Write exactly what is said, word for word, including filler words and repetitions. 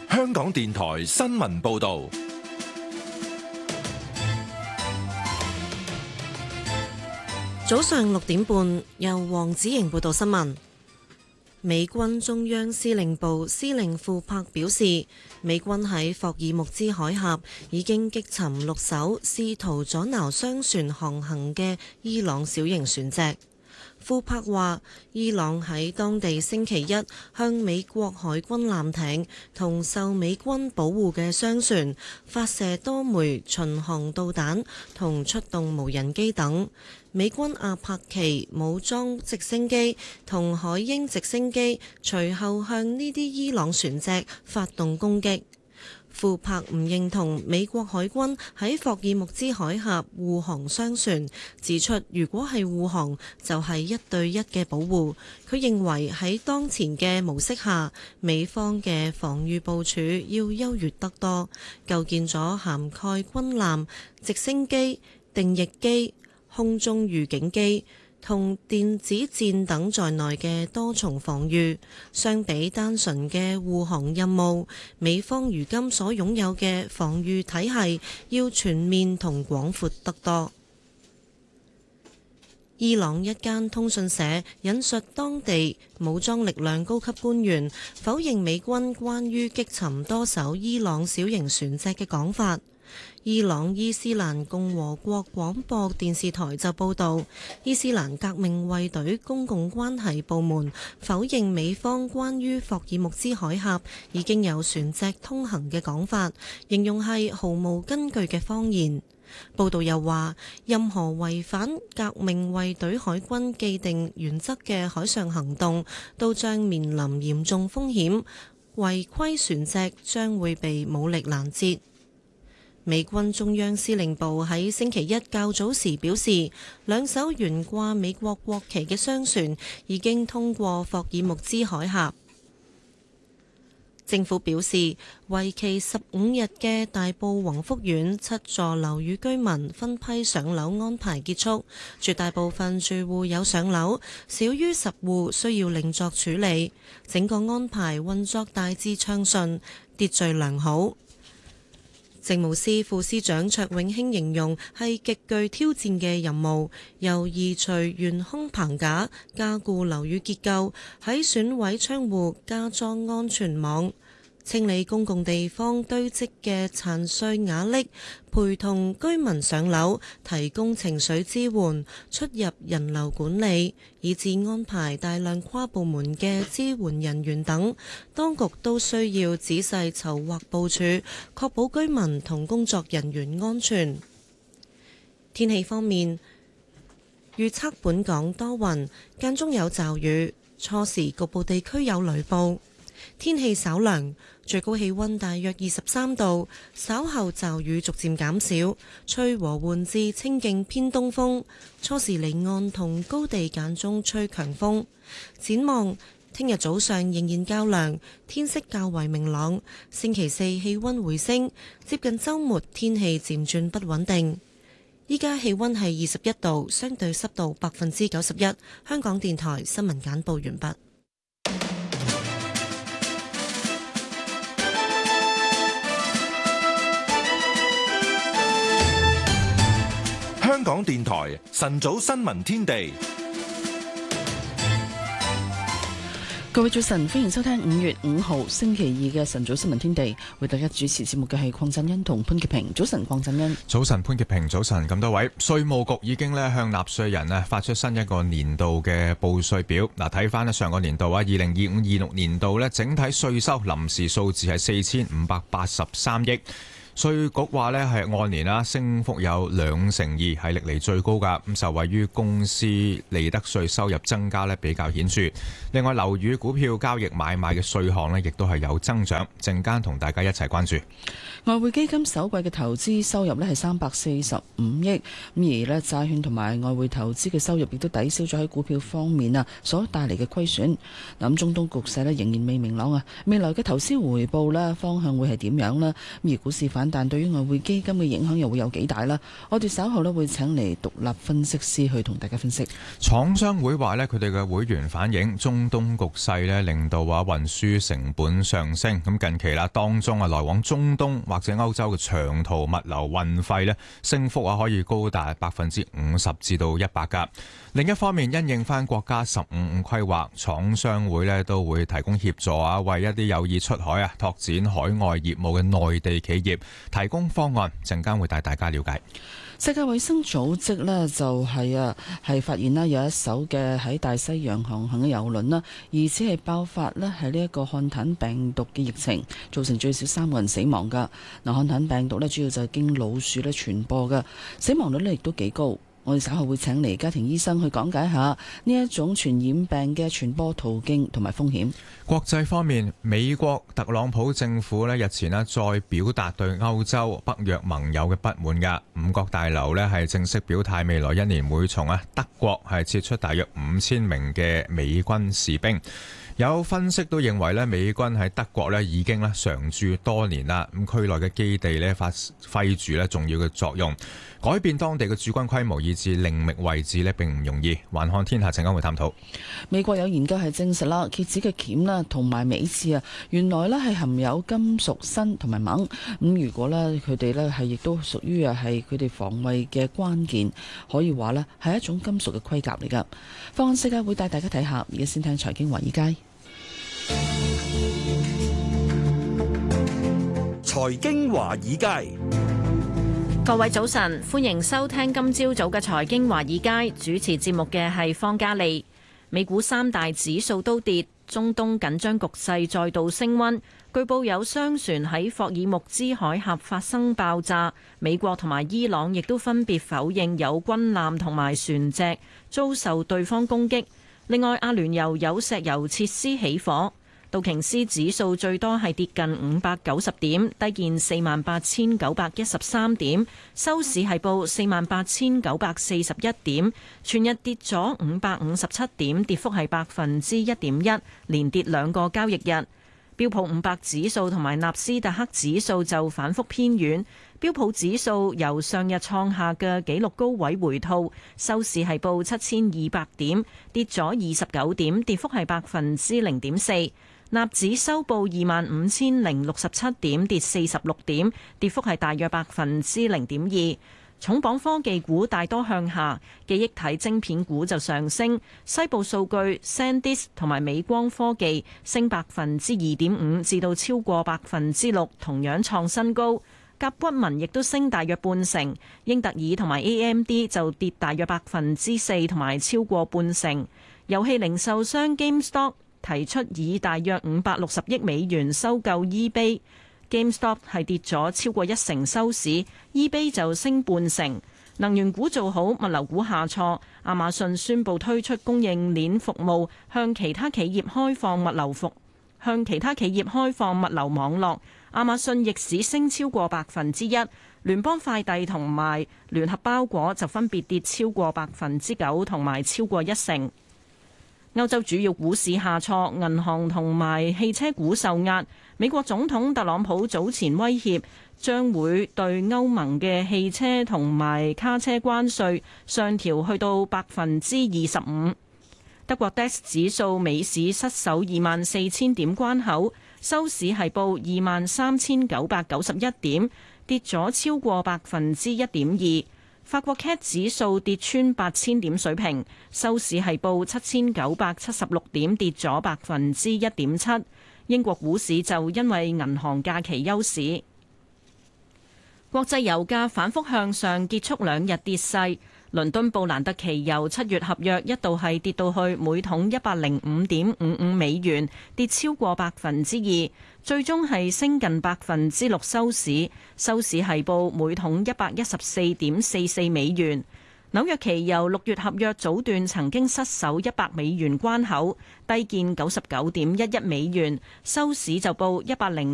香港電台新聞報道。 早上六點半，由黃子瑩報道新聞。美軍中央司令部司令庫珀表示，美軍喺霍爾木茲海峽已經擊沉六艘試圖阻撓商船航行嘅伊朗小型船隻。庫珀話，伊朗喺當地星期一向美國海軍艦艇同受美軍保護嘅商船發射多枚巡航導彈同出動無人機等。美軍阿帕奇武裝直升機同海鷹直升機隨後向呢啲伊朗船隻發動攻擊。庫珀唔認同美國海軍喺霍爾木茲海峽護航商船，指出如果係護航就係一對一嘅保護。佢認為喺當前嘅模式下，美方嘅防禦部署要優越得多，構建咗涵蓋軍艦、直升機、定翼機、空中預警機同電子戰等在內嘅多重防禦。相比單純嘅護航任務，美方如今所擁有嘅防禦體系要全面同廣闊得多。伊朗一間通訊社引述當地武裝力量高級官員否認美軍關於擊沉多艘伊朗小型船隻嘅講法。伊朗伊斯蘭共和國廣播電視台就報道，伊斯蘭革命衛隊公共關係部門否認美方關於霍爾木茲海峽已經有船隻通行嘅講法，形容係毫無根據嘅謊言。報道又話，任何違反革命衛隊海軍既定原則嘅海上行動都將面臨嚴重風險，違規船隻將會被武力攔截。美軍中央司令部喺星期一較早時表示，兩艘懸掛美國國旗嘅商船已經通過霍爾木茲海峽。政府表示，為期十五日嘅大埔宏福苑七座樓宇居民分批上樓安排結束，絕大部分住戶有上樓，少於十戶需要另作處理。整個安排運作大致暢順，秩序良好。政務司副司長卓永興形容係極具挑戰嘅任務，由移除懸空棚架、加固樓宇結構，喺損毀窗戶加裝安全網，清理公共地方堆積嘅殘碎瓦礫，陪同居民上樓，提供情緒支援，出入人流管理，以至安排大量跨部門嘅支援人員等，當局都需要仔細籌劃部署，確保居民同工作人員安全。天氣方面，預測本港多雲，間中有驟雨，初時局部地區有雷暴，天氣稍涼，最高氣溫大約二十三度，稍後驟雨逐漸減少，吹和緩至清勁偏東風，初時離岸同高地間中吹強風。展望聽日早上仍然較涼，天色較為明朗，星期四氣溫回升，接近週末天氣漸轉不穩定。依家氣溫係二十一度，相對濕度百分之九十一。香港電台新聞簡報完畢。 香港電台晨早新聞天地， 各位早晨，歡迎收聽五月五號星期二嘅晨早新聞天地，為大家主持節目嘅係鄺振恩同潘潔平。早晨，鄺振恩。早晨，潘潔平。早晨，咁多位，稅務局已經咧向納稅人咧發出新一個年度嘅報稅表。嗱，睇翻咧上個年度啊，二零二五二六年度咧整體稅收臨時數字係四千五百八十三億。稅局話呢係按年啦，升幅有兩成二，係歷嚟最高㗎。咁受惠於公司利得稅收入增加呢比較顯著。另外樓宇股票交易買賣嘅稅項呢亦都係有增長。陣間同大家一齊關注。 外匯基金首季嘅投資收入呢係三百四十五億，咁而呢債券同埋外匯投資嘅收入亦都抵消咗喺股票方面啊所帶嚟嘅虧損。咁中東局勢呢仍然未明朗啊，未來嘅投資回報呢方向會係點樣呢？而股市反反彈對於外匯基金嘅影響又會有幾大呢？我哋稍後咧會請嚟獨立分析師去同大家分析。 廠商會話咧，佢哋嘅會員反映中東局勢咧，令到話運輸成本上升。咁近期啦，當中啊來往中東或者歐洲嘅長途物流運費咧，升幅啊可以高達百分之五十至到一百噶。另一方面，因應翻國家十五五規劃，廠商會咧都會提供協助啊，為一啲有意出海啊拓展海外業務嘅內地企業提供方案。陣間會帶大家了解。 世界衛生組織呢就係啊係發現啦有一艘嘅喺大西洋航行嘅郵輪啦，疑似係爆發呢係呢一個漢坦病毒嘅疫情，造成最少三個人死亡噶。嗱，漢坦病毒呢主要就係經老鼠咧傳播噶，死亡率呢亦都幾高。我哋稍後會請嚟家庭醫生去講解下呢一種傳染病嘅傳播途徑同埋風險。 國際方面，美國特朗普政府咧日前咧再表達對歐洲北約盟友嘅不滿噶，五角大樓咧係正式表態未來一年會從啊德國係撤出大約五千名嘅美軍士兵。有分析都認為咧，美軍喺德國咧已經咧常駐多年啦，咁區內嘅基地咧發揮住咧重要嘅作用，改變當地嘅駐軍規模以至另覓位置咧並唔容易。環看天下陣間會探討。 美國有研究係證實啦，蠍子嘅鉗啦同埋尾刺啊，原來咧係含有金屬鋅同埋錳。咁如果咧佢哋咧係亦都屬於啊係佢哋防衛嘅關鍵，可以話咧係一種金屬嘅盔甲嚟㗎。放眼世界會帶大家睇下，而家先聽財經華爾街。 財經華爾街， 各位早晨，歡迎收聽今朝早嘅財經華爾街，主持節目嘅係方嘉利。美股三大指數都跌，中東緊張局勢再度升溫，據報有商船喺霍爾木茲海峽發生爆炸，美國同埋伊朗亦都分別否認有軍艦同埋船隻遭受對方攻擊。另外，阿聯酋有石油設施起火。道瓊斯指數最多係跌近五百九十點，低見四萬八千九百一十三點，收市係報四萬八千九百四十一點，全日跌咗五百五十七點，跌幅係百分之一點一，連跌兩個交易日。標普五百指數同埋納斯達克指數就反覆偏軟，標普指數由上日創下嘅紀錄高位回吐，收市係報七千二百點，跌咗二十九點，跌幅係百分之零點四。納指收報二萬五千零六十七點，跌四十六點，跌幅係大約百分之零點二。重磅科技股大多向下，記憶體晶片股就上升。西部數據 SanDisk 同埋美光科技升百分之二點五至到超過百分之六，同樣創新高。甲骨文亦都升大約半成，英特爾同埋 A M D 就跌大約百分之四同埋超過半成。遊戲零售商 GameStop提出以大約五百六十億美元收購 eBay。GameStop 係跌咗超過一成收市 ，eBay 就升半成。能源股做好，物流股下挫。亞馬遜宣布推出供應鏈服務，向其他企業開放物流服，向其他企業開放物流網絡。亞馬遜逆市升超過百分之一，聯邦快遞同埋聯合包裹就分別跌超過百分之九同埋超過一成。歐洲主要股市下挫，銀行同埋汽車股受壓。美國總統特朗普早前威脅將會對歐盟嘅汽車同埋卡車關稅上調去到百分之二十五。德國 D A X 指數美市失守二萬四千點關口，收市係報二萬三千九百九十一點，跌咗超過百分之一點二。法國 C A C 指數跌穿八千點水平，收市係報七千九百七十六點，跌咗百分之一點七。英國股市就因為銀行假期休市。國際油價反覆向上，結束兩日跌勢。倫敦布蘭特期油七月合約一度係跌到去每桶一百零五點五五美元，跌超過百分之二，最終係升近百分之六收市，收市係報每桶一百一十四點四四美元。紐約期油六月合約早段曾經失守一百美元關口，低見九十九點一一美元，收市就報一百零